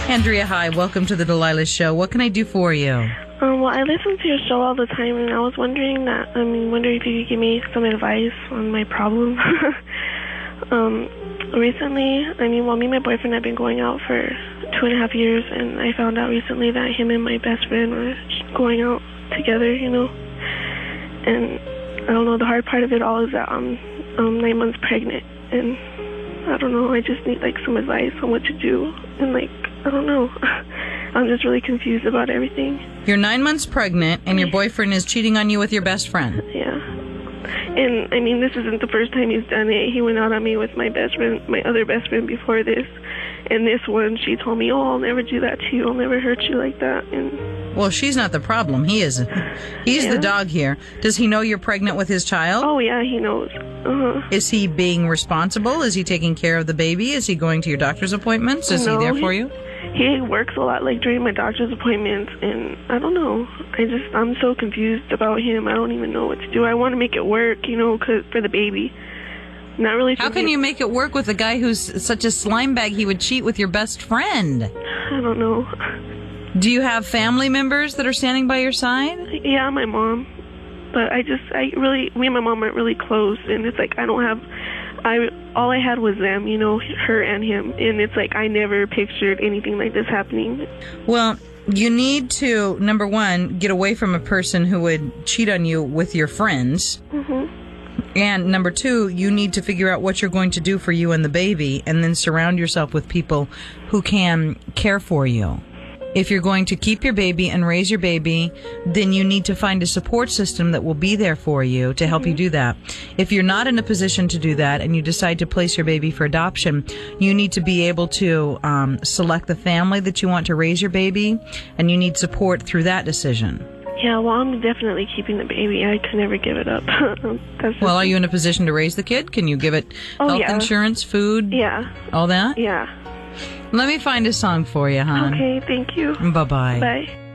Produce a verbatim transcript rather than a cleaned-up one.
Andrea, hi. Welcome to the Delilah Show. What can I do for you? Um, well, I listen to your show all the time, and I was wondering that, I mean, wondering if you could give me some advice on my problem. um, recently, I mean, well, me and my boyfriend have been going out for two and a half years, and I found out recently that him and my best friend were going out together, you know. And I don't know, the hard part of it all is that I'm, I'm nine months pregnant, and I don't know, I just need, like, some advice on what to do, and, like, I don't know. I'm just really confused about everything. You're nine months pregnant, and your boyfriend is cheating on you with your best friend. Yeah. And, I mean, this isn't the first time he's done it. He went out on me with my best friend, my other best friend before this. And this one, she told me, oh, I'll never do that to you. I'll never hurt you like that. And well, she's not the problem. He is. He's yeah. the dog here. Does he know you're pregnant with his child? Oh, yeah, he knows. Uh-huh. Is he being responsible? Is he taking care of the baby? Is he going to your doctor's appointments? Is no, he there for he, you? He works a lot, like, during my doctor's appointments, and I don't know. I just, I'm so confused about him. I don't even know what to do. I want to make it work, you know, 'cause, for the baby. Not really. How can you make it work with a guy who's such a slime bag he would cheat with your best friend? I don't know. Do you have family members that are standing by your side? Yeah, my mom. But I just, I really, me and my mom aren't really close, and it's like I don't have, I, all I had was them, you know, her and him, and it's like I never pictured anything like this happening. Well, you need to, number one, get away from a person who would cheat on you with your friends. Mm-hmm. And number two, you need to figure out what you're going to do for you and the baby, and then surround yourself with people who can care for you. If you're going to keep your baby and raise your baby, then you need to find a support system that will be there for you to help mm-hmm. you do that. If you're not in a position to do that and you decide to place your baby for adoption, you need to be able to um, select the family that you want to raise your baby, and you need support through that decision. Yeah, well, I'm definitely keeping the baby. I can never give it up. That's well, are you in a position to raise the kid? Can you give it oh, health yeah. insurance, food? Yeah. All that? Yeah. Let me find a song for you, hon. Okay, thank you. Bye-bye. Bye.